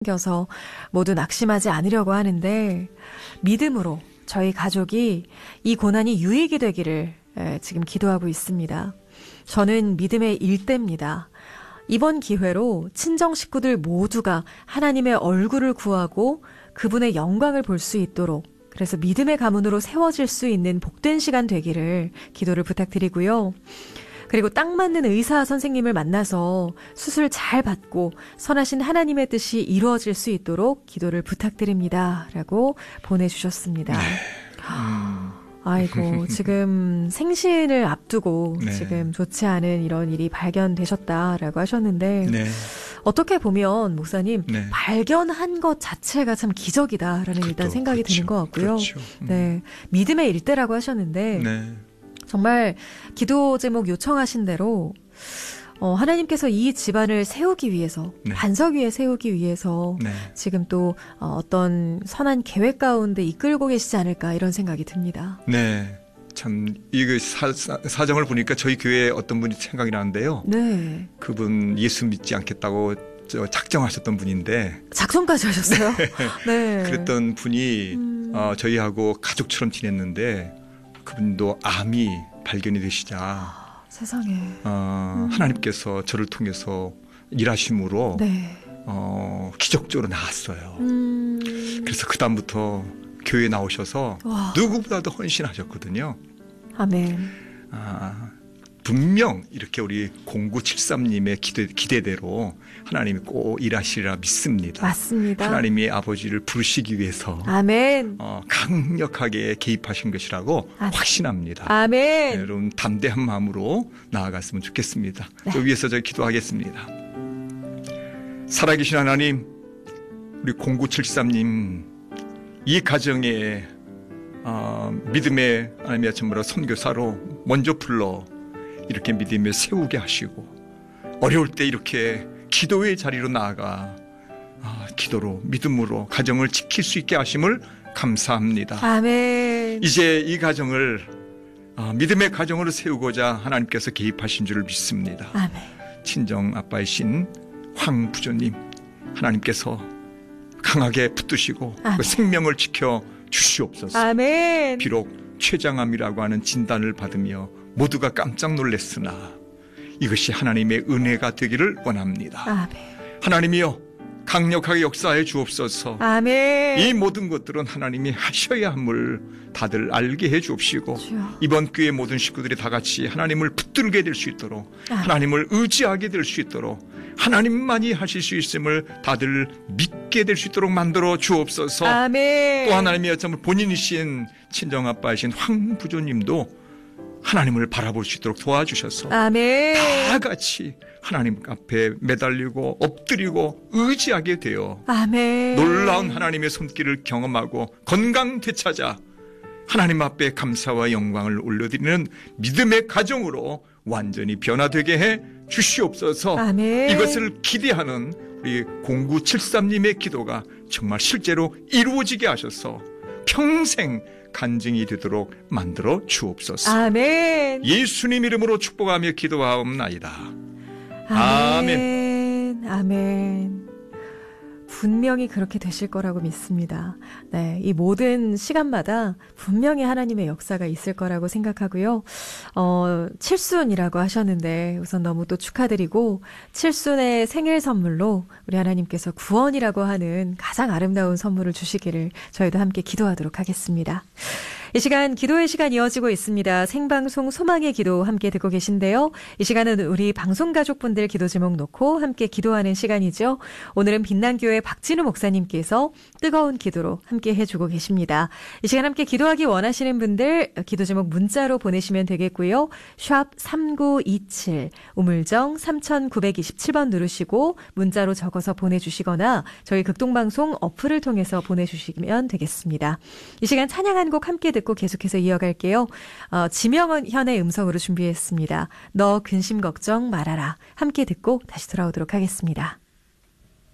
생겨서 모두 낙심하지 않으려고 하는데 믿음으로 저희 가족이 이 고난이 유익이 되기를 지금 기도하고 있습니다. 저는 믿음의 일대입니다. 이번 기회로 친정 식구들 모두가 하나님의 얼굴을 구하고 그분의 영광을 볼 수 있도록, 그래서 믿음의 가문으로 세워질 수 있는 복된 시간 되기를 기도를 부탁드리고요. 그리고 딱 맞는 의사 선생님을 만나서 수술 잘 받고 선하신 하나님의 뜻이 이루어질 수 있도록 기도를 부탁드립니다. 라고 보내주셨습니다. 네. 아이고, 지금 생신을 앞두고 네. 지금 좋지 않은 이런 일이 발견되셨다라고 하셨는데 네. 어떻게 보면 목사님 네. 발견한 것 자체가 참 기적이다라는 일단 생각이 드는 것 같고요. 그렇죠. 네, 믿음의 일대라고 하셨는데 네. 정말 기도 제목 요청하신 대로 하나님께서 이 집안을 세우기 위해서, 네. 반석 위에 세우기 위해서 네. 지금 또 어떤 선한 계획 가운데 이끌고 계시지 않을까 이런 생각이 듭니다. 네. 참 이거 사정을 보니까 저희 교회에 어떤 분이 생각이 나는데요. 네. 그분 예수 믿지 않겠다고 작정하셨던 분인데 작성까지 하셨어요? 네. 그랬던 분이 저희하고 가족처럼 지냈는데 그분도 암이 발견이 되시자 세상에. 하나님께서 저를 통해서 일하심으로 네. 기적적으로 나았어요. 그래서 그 다음부터 교회에 나오셔서 와. 누구보다도 헌신하셨거든요. 아멘. 분명 이렇게 우리 0973님의 기대대로 하나님이 꼭 일하시리라 믿습니다. 맞습니다. 하나님이 아버지를 부르시기 위해서 아멘. 강력하게 개입하신 것이라고 아멘. 확신합니다. 아멘. 네, 여러분 담대한 마음으로 나아갔으면 좋겠습니다. 네. 저 위해서 저희 기도하겠습니다. 살아계신 하나님, 우리 0973님 이 가정에 믿음의 하나님의 전부로 선교사로 먼저 불러 이렇게 믿음에 세우게 하시고 어려울 때 이렇게 기도의 자리로 나아가 기도로 믿음으로 가정을 지킬 수 있게 하심을 감사합니다. 아멘. 이제 이 가정을 믿음의 가정으로 세우고자 하나님께서 개입하신 줄을 믿습니다. 아멘. 친정 아빠이신 황 부조님 하나님께서 강하게 붙드시고 그 생명을 지켜 주시옵소서. 아멘. 비록 췌장암이라고 하는 진단을 받으며 모두가 깜짝 놀랐으나 이것이 하나님의 은혜가 되기를 원합니다. 아멘. 하나님이여 강력하게 역사해 주옵소서. 아멘. 이 모든 것들은 하나님이 하셔야 함을 다들 알게 해 주옵시고 주여. 이번 교회 모든 식구들이 다 같이 하나님을 붙들게 될 수 있도록 하나님을 의지하게 될 수 있도록 하나님만이 하실 수 있음을 다들 믿게 될 수 있도록 만들어 주옵소서. 아멘. 또 하나님의 어쩌면 본인이신 친정아빠이신 황 부조님도 하나님을 바라볼 수 있도록 도와주셔서 아멘. 다 같이 하나님 앞에 매달리고 엎드리고 의지하게 되어 아멘. 놀라운 하나님의 손길을 경험하고 건강 되찾아 하나님 앞에 감사와 영광을 올려드리는 믿음의 가정으로 완전히 변화되게 해 주시옵소서. 아멘. 이것을 기대하는 우리 0973님의 기도가 정말 실제로 이루어지게 하셔서 평생 간증이 되도록 만들어 주옵소서. 아멘. 예수님 이름으로 축복하며 기도하옵나이다. 아멘. 아멘. 분명히 그렇게 되실 거라고 믿습니다. 네, 이 모든 시간마다 분명히 하나님의 역사가 있을 거라고 생각하고요. 칠순이라고 하셨는데 우선 너무 또 축하드리고 칠순의 생일 선물로 우리 하나님께서 구원이라고 하는 가장 아름다운 선물을 주시기를 저희도 함께 기도하도록 하겠습니다. 이 시간 기도의 시간 이어지고 있습니다. 생방송 소망의 기도 함께 듣고 계신데요. 이 시간은 우리 방송가족분들 기도 제목 놓고 함께 기도하는 시간이죠. 오늘은 빛난교회 박진우 목사님께서 뜨거운 기도로 함께 해주고 계십니다. 이 시간 함께 기도하기 원하시는 분들 기도 제목 문자로 보내시면 되겠고요. 샵 3927 우물정 3927번 누르시고 문자로 적어서 보내주시거나 저희 극동방송 어플을 통해서 보내주시면 되겠습니다. 이 시간 찬양 한 곡 함께 듣고 계속해서 이어갈게요. 지명현의 음성으로 준비했습니다. 너 근심 걱정 말아라. 함께 듣고 다시 돌아오도록 하겠습니다.